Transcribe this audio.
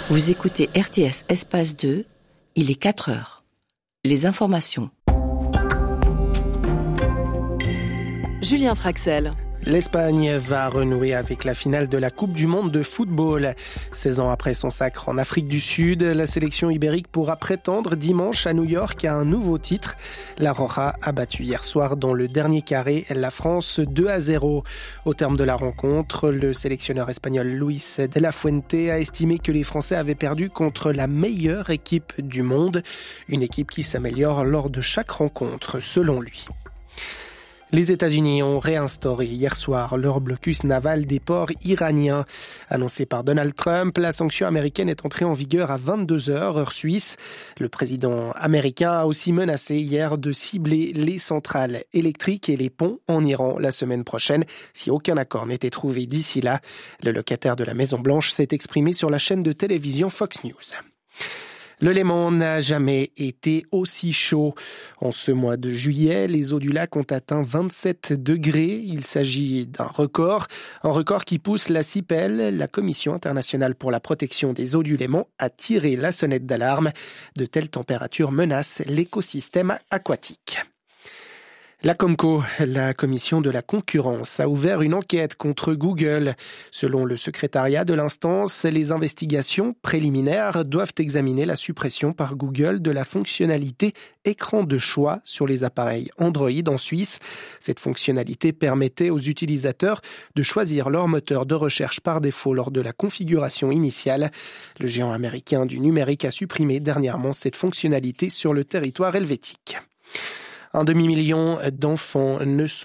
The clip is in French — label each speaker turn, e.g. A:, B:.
A: Vous écoutez RTS Espace 2, il est 4 heures. Les informations.
B: Julien Traxel.
C: L'Espagne va renouer avec la finale de la Coupe du Monde de football. 16 ans après son sacre en Afrique du Sud, la sélection ibérique pourra prétendre dimanche à New York à un nouveau titre. La Roja a battu hier soir dans le dernier carré la France 2-0. Au terme de la rencontre, le sélectionneur espagnol Luis de la Fuente a estimé que les Français avaient perdu contre la meilleure équipe du monde. Une équipe qui s'améliore lors de chaque rencontre, selon lui. Les États-Unis ont réinstauré hier soir leur blocus naval des ports iraniens. Annoncé par Donald Trump, la sanction américaine est entrée en vigueur à 22h, heure suisse. Le président américain a aussi menacé hier de cibler les centrales électriques et les ponts en Iran la semaine prochaine, si aucun accord n'était trouvé d'ici là. Le locataire de la Maison-Blanche s'est exprimé sur la chaîne de télévision Fox News. Le Léman n'a jamais été aussi chaud. En ce mois de juillet, les eaux du lac ont atteint 27 degrés. Il s'agit d'un record, un record qui pousse la CIPEL, la Commission internationale pour la protection des eaux du Léman, à tirer la sonnette d'alarme. De telles températures menacent l'écosystème aquatique. La Comco, la commission de la concurrence, a ouvert une enquête contre Google. Selon le secrétariat de l'instance, les investigations préliminaires doivent examiner la suppression par Google de la fonctionnalité écran de choix sur les appareils Android en Suisse. Cette fonctionnalité permettait aux utilisateurs de choisir leur moteur de recherche par défaut lors de la configuration initiale. Le géant américain du numérique a supprimé dernièrement cette fonctionnalité sur le territoire helvétique. 1 demi-million d'enfants ne sont